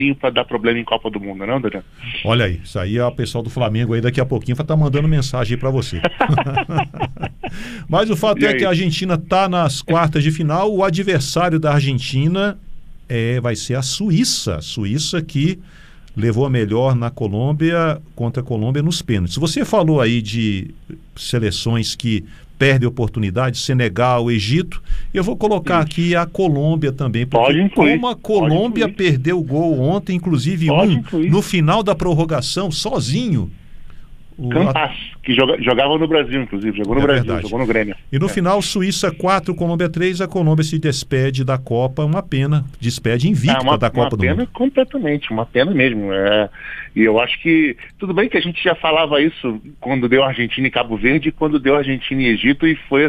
para dar problema em Copa do Mundo, não, Dorian? Olha aí, isso aí é o pessoal do Flamengo aí, daqui a pouquinho vai estar mandando mensagem aí para você. Mas o fato é que a Argentina está nas quartas de final. O adversário da Argentina vai ser a Suíça. A Suíça que levou a melhor na Colômbia, contra a Colômbia nos pênaltis. Você falou aí de seleções que perdem oportunidade, Senegal, Egito. Eu vou colocar aqui a Colômbia também, porque como a Colômbia perdeu o gol ontem, inclusive no final da prorrogação, sozinho. Campas, que jogava no Brasil, inclusive, jogou no Brasil, verdade. Jogou no Grêmio. E no final, Suíça 4, Colômbia 3, a Colômbia se despede da Copa, uma pena, despede invicta da Copa do Mundo. Uma pena completamente, uma pena mesmo. E eu acho que, tudo bem que a gente já falava isso quando deu Argentina e Cabo Verde, quando deu Argentina e Egito, e foi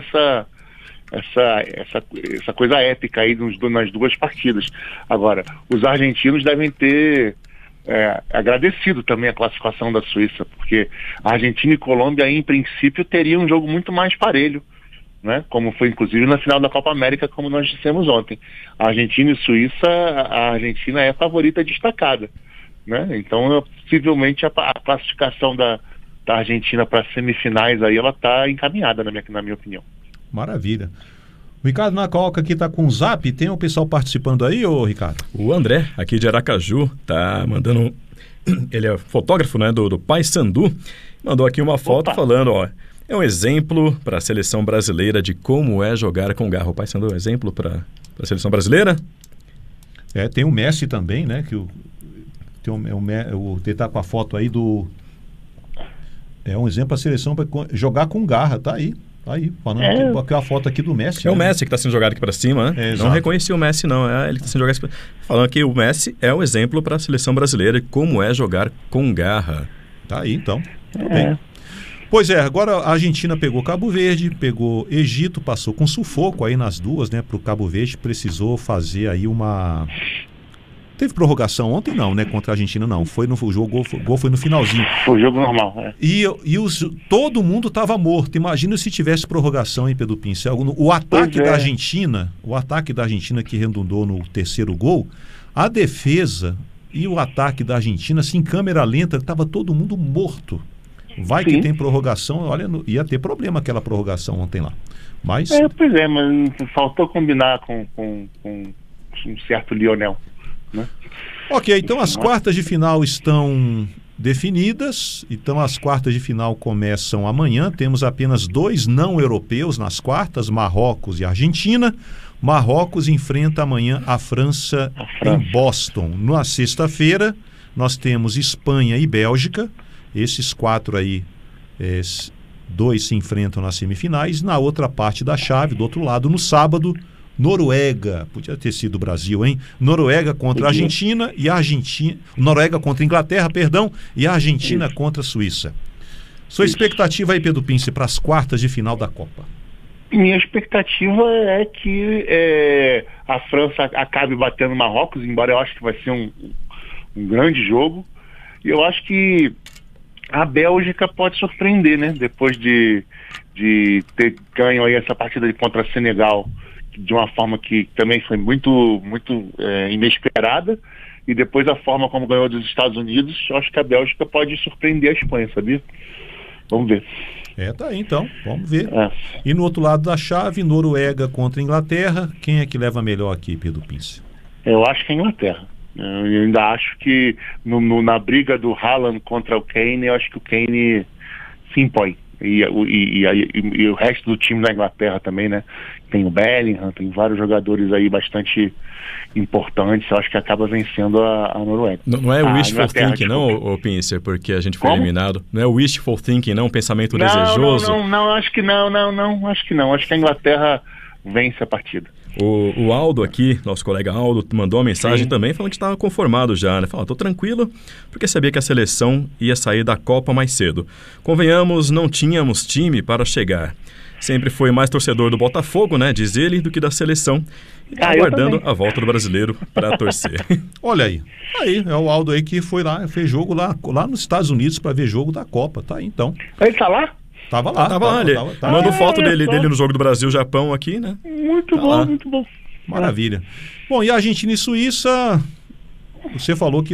essa coisa épica aí nas duas partidas. Agora, os argentinos devem ter agradecido também a classificação da Suíça, porque a Argentina e Colômbia, em princípio, teriam um jogo muito mais parelho, né? Como foi inclusive na final da Copa América, como nós dissemos ontem. A Argentina e Suíça, a Argentina é a favorita destacada, né? Então, possivelmente, a classificação da Argentina para as semifinais aí, ela está encaminhada, na minha opinião. Maravilha. O Ricardo Nacaoca aqui está com o Zap. Tem um pessoal participando aí, ô Ricardo? O André, aqui de Aracaju, tá mandando... Ele é fotógrafo, né, do Paysandu. Mandou aqui uma foto falando, ó... É um exemplo para a seleção brasileira de como é jogar com garra. O Paysandu é um exemplo para a seleção brasileira? Tem o Messi também, né? Que ele tá com a foto aí do... É um exemplo para a seleção para jogar com garra, tá aí. Aí, falando que é a foto aqui do Messi. É o Messi que está sendo jogado aqui para cima, né? Não reconheci o Messi, não. Ele está sendo jogado... Falando que o Messi é o exemplo para a seleção brasileira de como é jogar com garra. Tá aí, então. Tudo bem. Pois agora a Argentina pegou Cabo Verde, pegou Egito, passou com sufoco aí nas duas, né? Para o Cabo Verde precisou fazer aí uma... Teve prorrogação ontem não, né? Contra a Argentina não. O gol foi no finalzinho. Foi o jogo normal, E todo mundo estava morto. Imagina se tivesse prorrogação, hein, Pedro Pincel? O ataque da Argentina que redundou no terceiro gol, a defesa e o ataque da Argentina, assim, em câmera lenta, estava todo mundo morto. Vai que tem prorrogação, olha, ia ter problema aquela prorrogação ontem lá. Mas... mas faltou combinar com um certo Lionel. Né? Ok, então as quartas de final estão definidas. Então as quartas de final começam amanhã. Temos apenas 2 não europeus nas quartas, Marrocos e Argentina. Marrocos enfrenta amanhã a França em Boston. Na sexta-feira nós temos Espanha e Bélgica. Esses 4 aí, 2 se enfrentam nas semifinais. Na outra parte da chave, do outro lado, no sábado, Noruega, podia ter sido o Brasil, hein? Noruega contra a Argentina e a Argentina... Noruega contra a Inglaterra, perdão, e a Argentina contra a Suíça. Sua expectativa aí, Pedro Pince, para as quartas de final da Copa? Minha expectativa é que a França acabe batendo Marrocos, embora eu acho que vai ser um grande jogo. E eu acho que a Bélgica pode surpreender, né? Depois de ter ganho aí essa partida contra Senegal de uma forma que também foi muito inesperada, e depois a forma como ganhou dos Estados Unidos, eu acho que a Bélgica pode surpreender a Espanha, sabia? Vamos ver. Tá aí então, vamos ver. E no outro lado da chave, Noruega contra a Inglaterra, quem é que leva melhor aqui, Pedro Pince? Eu acho que é a Inglaterra. Eu ainda acho que na briga do Haaland contra o Kane, eu acho que o Kane se impõe. E o resto do time da Inglaterra também, né? Tem o Bellingham, tem vários jogadores aí bastante importantes. Eu acho que acaba vencendo a Noruega. Não é wishful thinking, não, Pincer, porque a gente foi eliminado. Não é wishful thinking, não? Um pensamento desejoso? Não, acho que não. Acho que a Inglaterra vence a partida. O Aldo aqui, nosso colega Aldo, mandou uma mensagem também falando que estava conformado já, né? Falou, tô tranquilo, porque sabia que a seleção ia sair da Copa mais cedo. Convenhamos, não tínhamos time para chegar. Sempre foi mais torcedor do Botafogo, né? Diz ele, do que da seleção. E tá aguardando a volta do brasileiro para torcer. Olha aí. É o Aldo aí que foi lá, fez jogo lá nos Estados Unidos para ver jogo da Copa. Tá aí então. Ele tá lá? Tava lá. Mandou foto dele no jogo do Brasil-Japão aqui, né? Muito bom. Maravilha. Bom, e a Argentina e Suíça, Você falou que